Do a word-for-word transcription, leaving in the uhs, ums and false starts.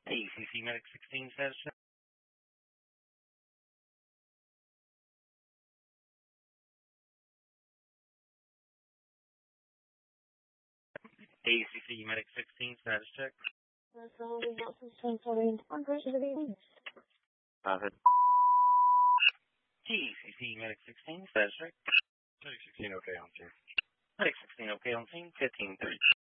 A C C Medic sixteen status check. A C C Medic sixteen status check. So we got some strength already. I'm pretty sure they Profit. G C C Medic sixteen status check. Medic sixteen okay on scene. Medic sixteen okay on scene. fifteen three.